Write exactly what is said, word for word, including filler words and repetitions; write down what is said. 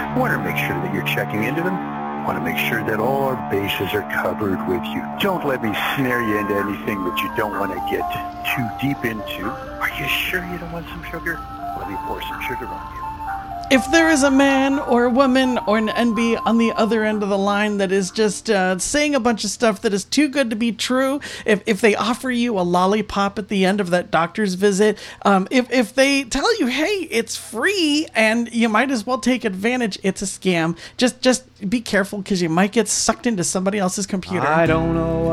I want to make sure that you're checking into them. I want to make sure that all our bases are covered with you. Don't let me snare you into anything that you don't want to get too deep into. Are you sure you don't want some sugar? Let me pour some sugar on you. If there is a man or a woman or an N B on the other end of the line that is just uh, saying a bunch of stuff that is too good to be true, if if they offer you a lollipop at the end of that doctor's visit, um, if, if they tell you, hey, it's free and you might as well take advantage, it's a scam. Just, just be careful because you might get sucked into somebody else's computer. I don't know